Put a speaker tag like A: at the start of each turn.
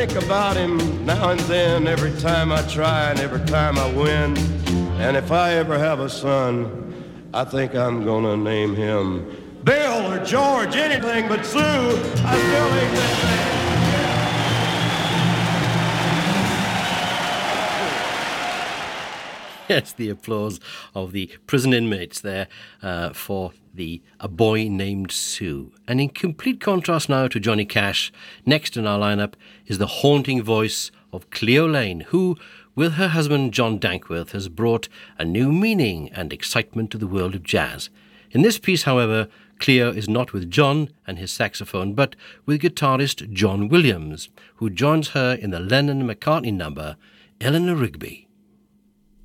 A: Think about him now and then, every time I try and every time I win. And if I ever have a son, I think I'm gonna name him Bill or George, anything but Sue. I still ain't that man.
B: Yes, the applause of the prison inmates there for A Boy Named Sue. And in complete contrast now to Johnny Cash, next in our lineup is the haunting voice of Cleo Laine, who, with her husband John Dankworth, has brought a new meaning and excitement to the world of jazz. In this piece, however, Cleo is not with John and his saxophone, but with guitarist John Williams, who joins her in the Lennon-McCartney number, Eleanor Rigby.